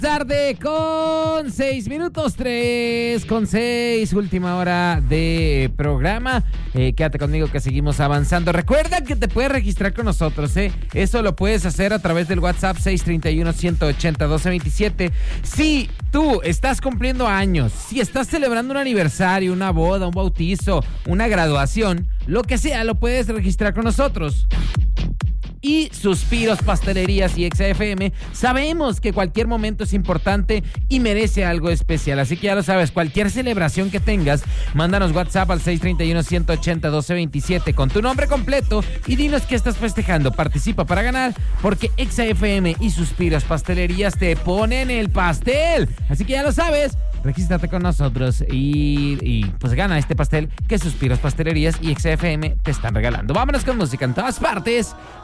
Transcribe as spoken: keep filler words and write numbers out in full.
Tarde con seis minutos, tres con seis, última hora de programa. Eh, quédate conmigo que seguimos avanzando. Recuerda que te puedes registrar con nosotros, ¿eh? Eso lo puedes hacer a través del WhatsApp seis tres uno, uno ocho cero, uno dos dos siete. Si tú estás cumpliendo años, si estás celebrando un aniversario, una boda, un bautizo, una graduación, lo que sea, lo puedes registrar con nosotros. Y Suspiros, Pastelerías y Exa F M, sabemos que cualquier momento es importante y merece algo especial. Así que ya lo sabes, cualquier celebración que tengas, mándanos WhatsApp al seis tres uno, uno ocho cero, uno dos dos siete con tu nombre completo y dinos qué estás festejando. Participa para ganar, porque Exa F M y Suspiros, Pastelerías te ponen el pastel. Así que ya lo sabes, regístrate con nosotros y, y pues gana este pastel que Suspiros, Pastelerías y Exa F M te están regalando. Vámonos con música en todas partes.